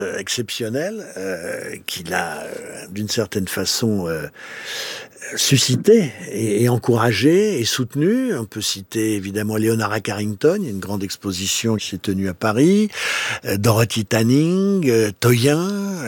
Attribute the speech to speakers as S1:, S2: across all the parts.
S1: exceptionnel qu'il a d'une certaine façon suscité et encouragé et soutenu. On peut citer évidemment Leonora Carrington, il y a une grande exposition qui s'est tenue à Paris, Dorothy Tanning, Toyin,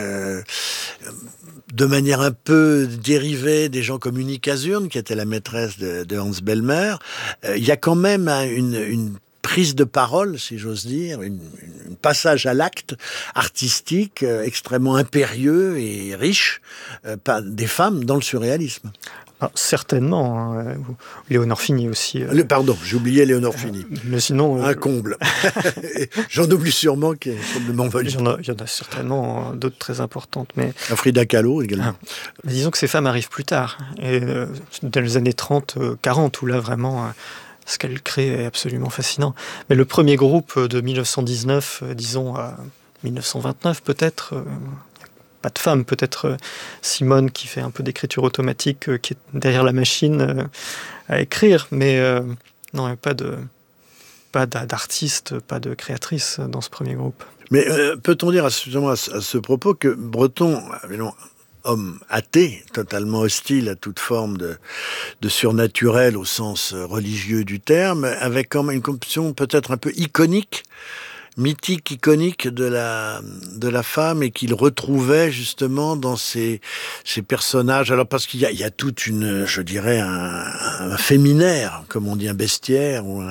S1: de manière un peu dérivée des gens comme Unique Azurne, qui était la maîtresse de Hans Bellmer. Il y a quand même une prise de parole, si j'ose dire, un passage à l'acte artistique extrêmement impérieux et riche des femmes dans le surréalisme.
S2: Ah, certainement. Léonore Fini aussi.
S1: Pardon, j'ai oublié Léonore Fini.
S2: Mais sinon...
S1: Un comble. J'en oublie sûrement qui m'envole.
S2: Il y en a certainement d'autres très importantes. Mais...
S1: Frida Kahlo également.
S2: Mais disons que ces femmes arrivent plus tard. Et dans les années 30, 40, où là vraiment... ce qu'elle crée est absolument fascinant. Mais le premier groupe de 1919, disons à 1929 peut-être, pas de femmes, peut-être Simone qui fait un peu d'écriture automatique, qui est derrière la machine à écrire, mais non, il n'y a pas d'artiste, pas de créatrice dans ce premier groupe.
S1: Mais peut-on dire à ce propos que Breton, homme athée, totalement hostile à toute forme de surnaturel au sens religieux du terme, avec quand même une conception peut-être un peu iconique, mythique, iconique de la femme, et qu'il retrouvait justement dans ces personnages. Alors parce qu'il y a toute une, je dirais, un féminaire, comme on dit, un bestiaire, ou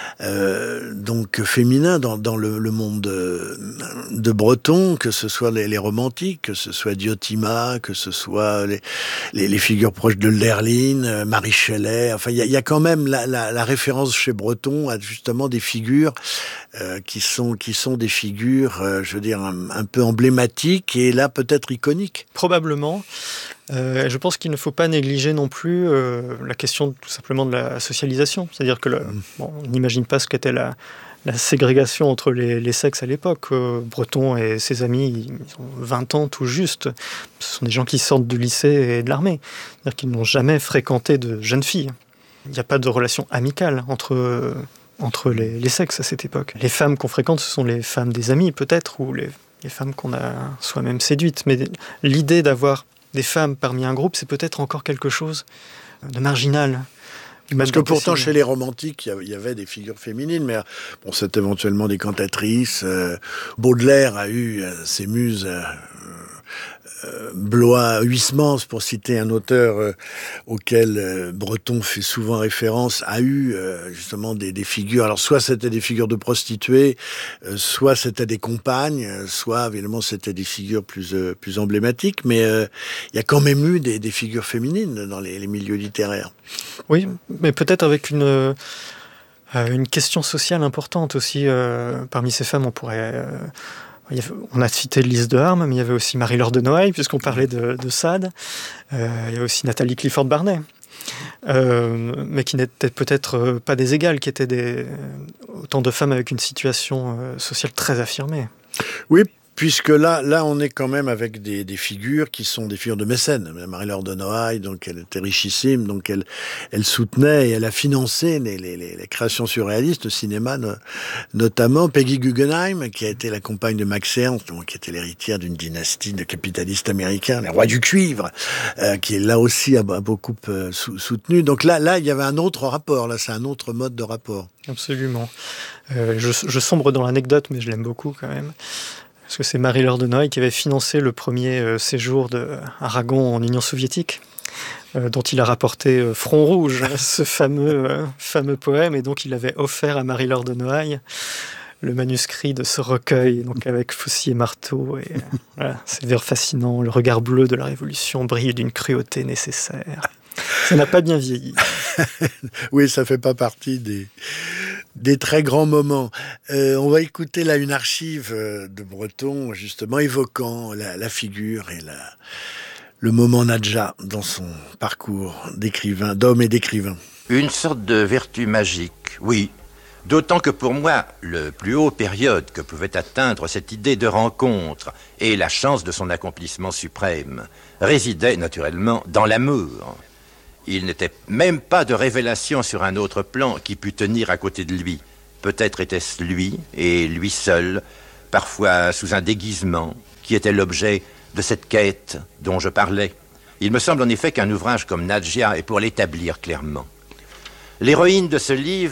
S1: donc féminin dans le monde de Breton, que ce soit les romantiques, que ce soit Diotima, que ce soit les figures proches de Lerline, Marie Shelley. Enfin, il y a quand même la référence chez Breton à justement des figures qui sont des figures, je veux dire, un peu emblématiques et là peut-être iconiques.
S2: Probablement. Je pense qu'il ne faut pas négliger non plus la question tout simplement de la socialisation. C'est-à-dire que on n'imagine pas ce qu'était la ségrégation entre les sexes à l'époque. Breton et ses amis, ils ont 20 ans tout juste. Ce sont des gens qui sortent du lycée et de l'armée. C'est-à-dire qu'ils n'ont jamais fréquenté de jeunes filles. Il n'y a pas de relation amicale entre les sexes à cette époque. Les femmes qu'on fréquente, ce sont les femmes des amis peut-être, ou les femmes qu'on a soi-même séduites. Mais l'idée d'avoir des femmes parmi un groupe, c'est peut-être encore quelque chose de marginal.
S1: Parce que pourtant, chez les romantiques, il y avait des figures féminines, mais bon, c'est éventuellement des cantatrices. Baudelaire a eu ses muses... Blois, Huysmans, pour citer un auteur auquel Breton fait souvent référence, a eu justement des figures. Alors soit c'était des figures de prostituées, soit c'était des compagnes, soit évidemment c'était des figures plus emblématiques, mais il y a quand même eu des figures féminines dans les milieux littéraires.
S2: Oui, mais peut-être avec une question sociale importante aussi. Parmi ces femmes, on pourrait... on a cité Lise de Harme, mais il y avait aussi Marie-Laure de Noailles, puisqu'on parlait de Sade. Il y avait aussi Nathalie Clifford Barnet, mais qui n'étaient peut-être pas des égales, qui étaient autant de femmes avec une situation sociale très affirmée.
S1: Oui, puisque là, on est quand même avec des figures qui sont des figures de mécènes. Marie-Laure de Noailles, donc elle était richissime, donc elle soutenait et elle a financé les créations surréalistes, le cinéma notamment. Peggy Guggenheim, qui a été la compagne de Max Ernst, donc, qui était l'héritière d'une dynastie de capitalistes américains, les rois du cuivre, qui là aussi a beaucoup soutenu. Donc là, il y avait un autre rapport. Là, c'est un autre mode de rapport.
S2: Absolument. Je sombre dans l'anecdote, mais je l'aime beaucoup quand même. Parce que c'est Marie-Laure de Noailles qui avait financé le premier séjour d'Aragon en Union soviétique, dont il a rapporté Front Rouge, ce fameux poème, et donc il avait offert à Marie-Laure de Noailles le manuscrit de ce recueil, donc avec faucille et marteau, et voilà, ces vers fascinants, le regard bleu de la Révolution brille d'une cruauté nécessaire. Ça n'a pas bien vieilli.
S1: Oui, ça fait pas partie des très grands moments. On va écouter là une archive de Breton, justement évoquant la figure et le moment Nadja dans son parcours d'homme et d'écrivain.
S3: Une sorte de vertu magique, oui. D'autant que pour moi, le plus haut période que pouvait atteindre cette idée de rencontre et la chance de son accomplissement suprême résidait naturellement dans l'amour. Il n'était même pas de révélation sur un autre plan qui pût tenir à côté de lui. Peut-être était-ce lui, et lui seul, parfois sous un déguisement, qui était l'objet de cette quête dont je parlais. Il me semble en effet qu'un ouvrage comme Nadja est pour l'établir clairement. L'héroïne de ce livre